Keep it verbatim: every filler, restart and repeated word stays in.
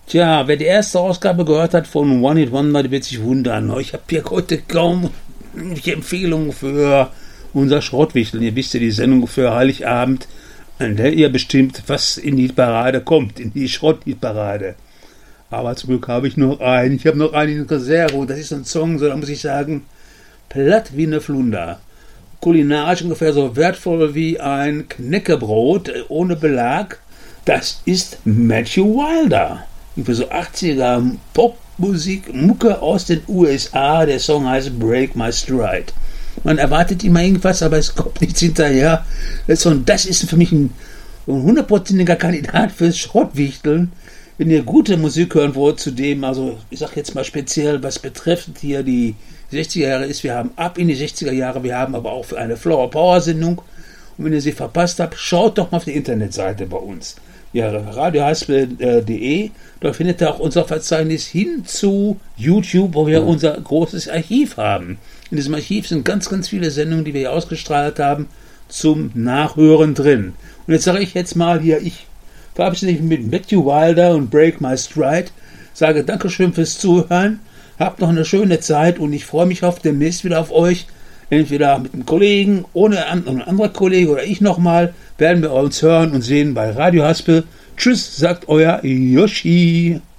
Tja, wer die erste Ausgabe gehört hat von One Hit Wonder, der wird sich wundern. Ich habe hier heute kaum Empfehlungen für unser Schrottwichteln. Ihr wisst ja, die Sendung für Heiligabend, an der ihr bestimmt, was in die Parade kommt, in die Schrottliedparade. Aber zum Glück habe ich noch einen. Ich habe noch einen in Reserve und das ist ein Song, so da muss ich sagen, platt wie eine Flunder. Kulinarisch ungefähr so wertvoll wie ein Knäckebrot ohne Belag. Das ist Matthew Wilder. Für so achtziger Popmusik, Mucke aus den U S A. Der Song heißt Break My Stride. Man erwartet immer irgendwas, aber es kommt nichts hinterher. Das ist für mich ein hundertprozentiger Kandidat fürs Schrottwichteln. Wenn ihr gute Musik hören wollt, zu dem, also ich sag jetzt mal speziell, was betrifft hier die sechziger Jahre ist, wir haben ab in die sechziger Jahre, wir haben aber auch für eine Flower Power Sendung. Und wenn ihr sie verpasst habt, schaut doch mal auf die Internetseite bei uns. Ja, radiohaspel punkt de, da findet ihr auch unser Verzeichnis hin zu YouTube, wo wir unser großes Archiv haben. In diesem Archiv sind ganz, ganz viele Sendungen, die wir hier ausgestrahlt haben, zum Nachhören drin. Und jetzt sage ich jetzt mal hier, ich verabschiede mich mit Matthew Wilder und Break My Stride, sage Dankeschön fürs Zuhören, habt noch eine schöne Zeit und ich freue mich auf demnächst wieder auf euch. Entweder mit einem Kollegen, ohne ein anderer Kollege oder ich nochmal, werden wir uns hören und sehen bei Radio Haspel. Tschüss, sagt euer Yoshi.